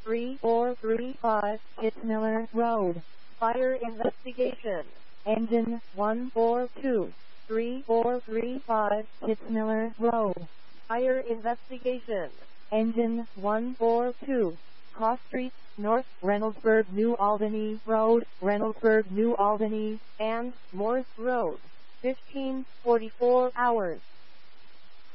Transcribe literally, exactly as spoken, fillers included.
three four three five, Kitzmiller Road. Fire investigation. Engine one four two, three four three five, Kitzmiller Road. Fire investigation. Engine one four two, Cross Street, North Reynoldsburg, New Albany Road, Reynoldsburg, New Albany, and Morse Road. fifteen forty-four hours.